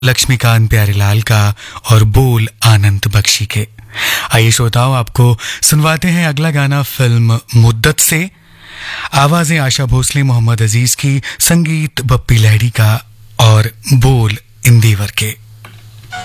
लक्ष्मीकांत प्यारेलाल का और बोल आनंद बख्शी के। आइए श्रोताओं, आपको सुनवाते हैं अगला गाना फिल्म मुद्दत से। आवाजें आशा भोसले, मोहम्मद अजीज की, संगीत बप्पी लहरी का और बोल इंदिवर के।